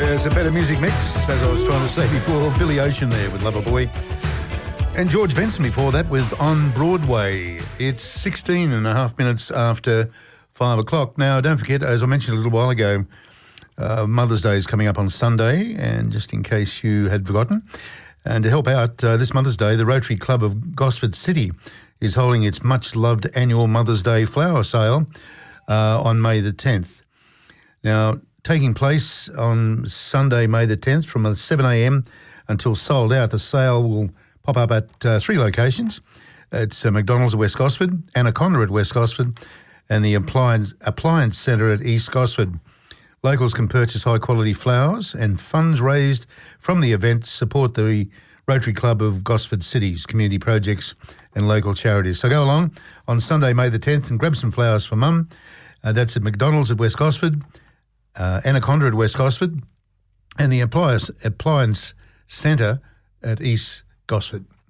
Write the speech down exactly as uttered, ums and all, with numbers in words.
There's a better music mix, as I was trying to say before. Billy Ocean there with Loverboy. And George Benson before that with On Broadway. It's sixteen and a half minutes after five o'clock. Now, don't forget, as I mentioned a little while ago, uh, Mother's Day is coming up on Sunday, and just in case you had forgotten, and to help out uh, this Mother's Day, the Rotary Club of Gosford City is holding its much-loved annual Mother's Day flower sale uh, on May the tenth. Now, taking place on Sunday, May the tenth, from seven a.m. until sold out. The sale will pop up at uh, three locations. It's uh, McDonald's at West Gosford, Anaconda at West Gosford, and the Appliance, Appliance Centre at East Gosford. Locals can purchase high-quality flowers, and funds raised from the event support the Rotary Club of Gosford City's community projects and local charities. So go along on Sunday, May the tenth, and grab some flowers for Mum. Uh, that's at McDonald's at West Gosford, Uh, Anaconda at West Gosford, and the Appliance, Appliance Centre at East Gosford.